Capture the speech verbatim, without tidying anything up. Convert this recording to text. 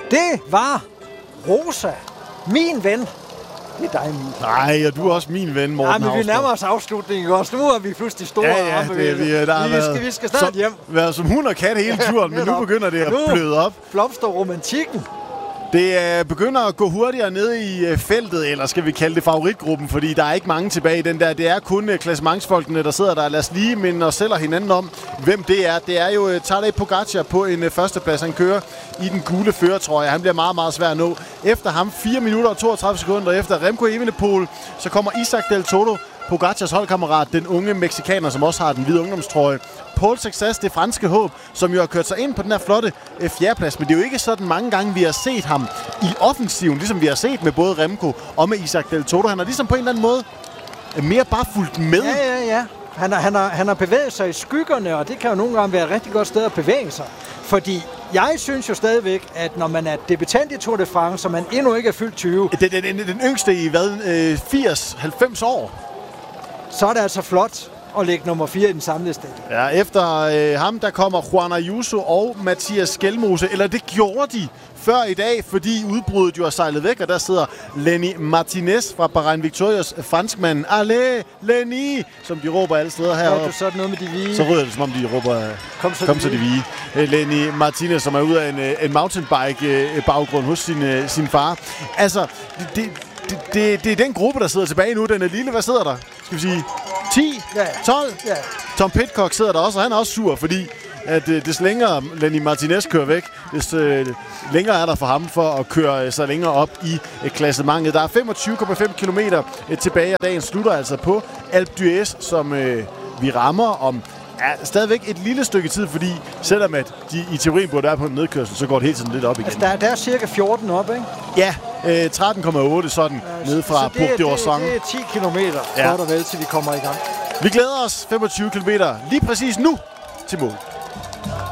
Det var Rosa, min ven. Det er dig, min. Nej, og du er også min ven, Morten. Nej, men vi nærmer os afslutningen også. Nu er vi pludselig store. Ja, ja, det, vi, der vi, været, skal, vi skal snart som, hjem. Været som hund og kat hele turen, men nu begynder det at bløde op. Blomster romantikken. Det begynder at gå hurtigere ned i feltet, eller skal vi kalde det favoritgruppen, fordi der er ikke mange tilbage i den der. Det er kun klassementsfolkene, der sidder der. Lad os lige minde os selv og hinanden om, hvem det er. Det er jo Tadej Pogačar på en førsteplads. Han kører i den gule førertrøje. Han bliver meget, meget svær at nå. Efter ham fire minutter og toogtredive sekunder efter Remco Evenepoel, så kommer Isaac Del Toro, Pogacars holdkammerat, den unge mexikaner, som også har den hvide ungdomstrøje. Paul Success, det franske håb, som jo har kørt sig ind på den her flotte fjerdeplads. Men det er jo ikke sådan mange gange, vi har set ham i offensiven, ligesom vi har set med både Remco og med Isaac Del Toro. Han har ligesom på en eller anden måde mere bare fulgt med. Ja, ja, ja. Han har, han har, han har bevæget sig i skyggerne, og det kan jo nogle gange være et rigtig godt sted at bevæge sig. Fordi jeg synes jo stadigvæk, at når man er debutant i Tour de France, så man endnu ikke er fyldt tyve. Den, den, den, den yngste i hvad, firs til halvfems år. Så er det altså flot at lægge nummer fire i den samlede stat. Ja, efter øh, ham, der kommer Juan Ayuso og Mathias Skelmose. Eller det gjorde de før i dag, fordi udbruddet jo er sejlet væk, og der sidder Lenny Martinez fra Bahrain Victorious, franskmanden. Allez, Lenny, som de råber alle steder heroppe. Ja, så er det noget med de hvide. Så ryder det, som om de råber, kom så, kom de, så de hvide. Lenny Martinez, som er ude af en, en mountainbike-baggrund hos sin, sin far. Altså, det, det, det, det er den gruppe, der sidder tilbage nu. Den er lille. Hvad sidder der? Skal vi sige ti? Ja. tolv? Ja. Tom Pidcock sidder der også, og han er også sur, fordi at øh, des længere Lenny Martinez kører væk, des øh, længere er der for ham for at køre øh, så længere op i øh, klassementet. Der er femogtyve komma fem kilometer øh, tilbage, og dagen slutter altså på Alpe d'Huez, som øh, vi rammer om ja, stadigvæk et lille stykke tid, fordi selvom at de i teorien burde være på en nedkørsel, så går det hele tiden lidt op igen. Altså, der, der er cirka fjorten op, ikke? Ja, øh, tretten komma otte sådan ja, nede fra Port d'Orsang. Det er ti kilometer, ja. Godt og vel, til vi kommer i gang. Vi glæder os femogtyve kilometer lige præcis nu til mål.